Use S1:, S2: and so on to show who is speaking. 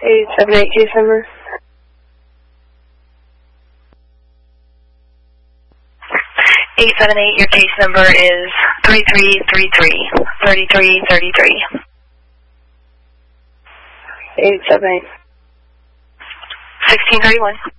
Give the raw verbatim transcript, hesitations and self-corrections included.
S1: eight seven eight case number.
S2: eight seven eight, your case number is three three three three, thirty-three thirty-three.
S1: eight seven eight.
S2: sixteen thirty-one.